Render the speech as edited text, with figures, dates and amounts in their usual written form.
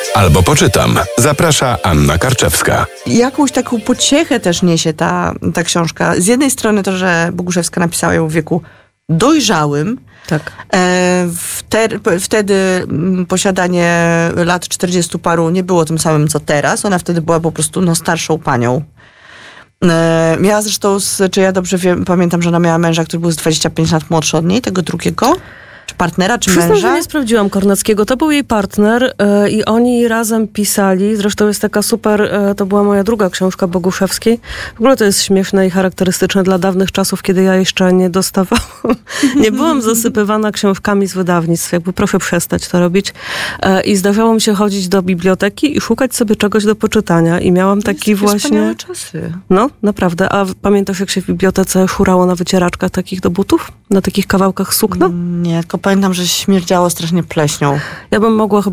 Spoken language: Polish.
Albo poczytam. Zaprasza Anna Karczewska. Jakąś taką pociechę też niesie ta książka. Z jednej strony to, że Boguszewska napisała ją w wieku dojrzałym. Tak. Wtedy posiadanie lat 40 paru nie było tym samym, co teraz. Ona wtedy była po prostu starszą panią. Miała zresztą, czy ja dobrze pamiętam, że ona miała męża, który był z 25 lat młodszy od niej, tego drugiego? Czy partnera, czy Przyznam, męża? że nie sprawdziłam Kornackiego. To był jej partner i oni razem pisali. Zresztą jest taka super, to była moja druga książka Boguszewskiej. W ogóle to jest śmieszne i charakterystyczne dla dawnych czasów, kiedy ja jeszcze nie dostawałam. Nie byłam zasypywana książkami z wydawnictw. Jakby proszę przestać to robić. I zdarzało mi się chodzić do biblioteki i szukać sobie czegoś do poczytania. I miałam taki właśnie... Wspaniałe czasy. No, naprawdę. A pamiętasz, jak się w bibliotece szurało na wycieraczkach takich do butów? Na takich kawałkach sukna? Nie, tylko pamiętam, że śmierdziało strasznie pleśnią. Ja bym mogła chyba